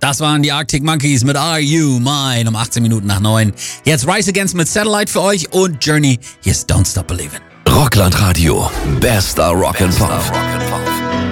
Das waren die Arctic Monkeys mit Are You Mine um 18 Minuten nach 9. Jetzt Rise Against mit Satellite für euch und Journey. Hier ist Don't Stop Believin'. Rockland Radio. Bester Rock'n'Pop.